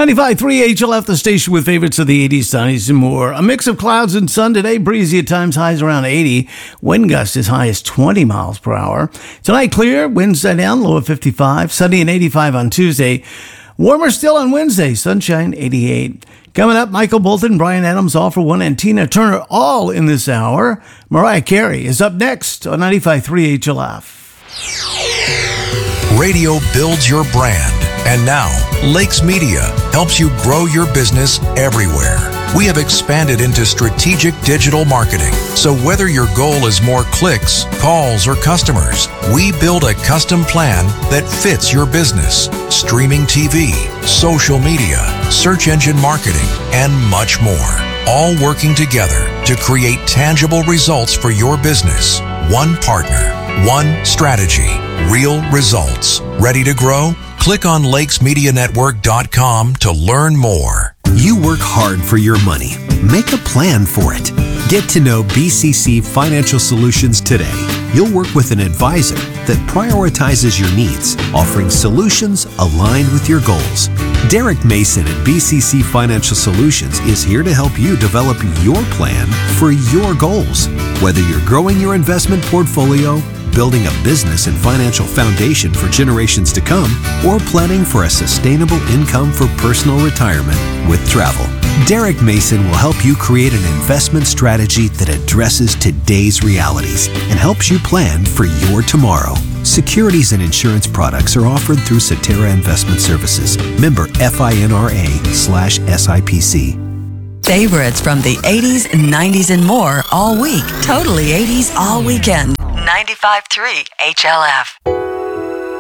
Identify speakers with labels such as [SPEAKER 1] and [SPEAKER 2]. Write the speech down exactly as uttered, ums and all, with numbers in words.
[SPEAKER 1] ninety-five point three H L F, the station with favorites of the eighties, nineties, and more. A mix of clouds and sun today. Breezy at times, highs around eighty. Wind gust as high as twenty miles per hour. Tonight, clear. Winds die down, low of fifty-five. Sunny and eighty-five on Tuesday. Warmer still on Wednesday. Sunshine, eighty-eight. Coming up, Michael Bolton, Brian Adams, All for One, and Tina Turner, all in this hour. Mariah Carey is up next on ninety-five point three H L F.
[SPEAKER 2] Radio builds your brand. And now, Lakes Media helps you grow your business everywhere. We have expanded into strategic digital marketing. So whether your goal is more clicks, calls, or customers, we build a custom plan that fits your business. Streaming T V, social media, search engine marketing, and much more. All working together to create tangible results for your business. One partner, one strategy, real results. Ready to grow? Click on lakes media network dot com to learn more.
[SPEAKER 3] You work hard for your money. Make a plan for it. Get to know B C C Financial Solutions today. You'll work with an advisor that prioritizes your needs, offering solutions aligned with your goals. Derek Mason at B C C Financial Solutions is here to help you develop your plan for your goals. Whether you're growing your investment portfolio, building a business and financial foundation for generations to come, or planning for a sustainable income for personal retirement with travel, Derek Mason will help you create an investment strategy that addresses today's realities and helps you plan for your tomorrow. Securities and insurance products are offered through Cetera Investment Services. Member FINRA slash SIPC.
[SPEAKER 4] Favorites from the eighties, nineties, and more all week. Totally eighties all weekend. ninety-five point three H L F.